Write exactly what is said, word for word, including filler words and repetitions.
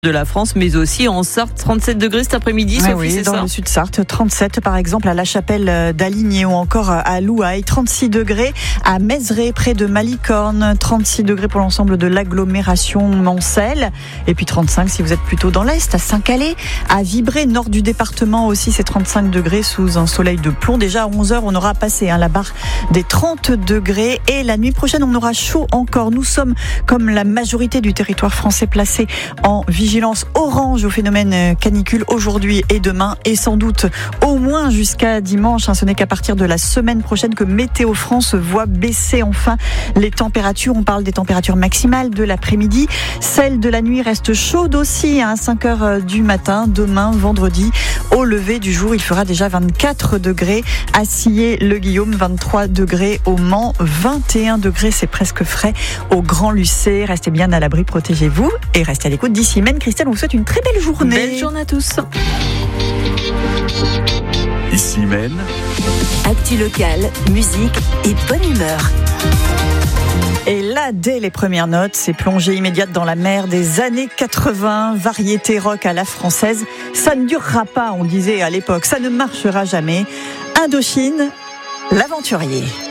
de la France, mais aussi en Sarthe, trente-sept degrés cet après-midi. Ouais, Sophie, oui, c'est dans ça le sud Sarthe, trente-sept par exemple à la Chapelle d'Aligné ou encore à Louail, trente-six degrés à Mézeray près de Malicorne, trente-six degrés pour l'ensemble de l'agglomération Mancel, et puis trente-cinq si vous êtes plutôt dans l'est, à Saint-Calais, à Vibré, nord du département aussi, c'est trente-cinq degrés sous un soleil de plomb. Déjà à onze heures, on aura passé hein, la barre des trente degrés, et la nuit prochaine, on aura chaud encore. Nous sommes, comme la majorité du territoire français, placés en vigilance Vigilance orange au phénomène canicule aujourd'hui et demain, et sans doute au moins jusqu'à dimanche. Ce n'est qu'à partir de la semaine prochaine que Météo France voit baisser enfin les températures. On parle des températures maximales de l'après-midi. Celle de la nuit reste chaude aussi à cinq heures du matin. Demain, vendredi, au lever du jour, il fera déjà vingt-quatre degrés à Sillé-le-Guillaume, vingt-trois degrés au Mans, vingt et un degrés, c'est presque frais au Grand-Lucé. Restez bien à l'abri, protégez-vous et restez à l'écoute d'ici même. Christelle, on vous souhaite une très belle journée. Belle journée à tous. Ici même. Actu locale, musique et bonne humeur. Et là, dès les premières notes, c'est plongée immédiate dans la mer des années quatre-vingts, variété rock à la française. Ça ne durera pas, on disait à l'époque, ça ne marchera jamais. Indochine, l'aventurier.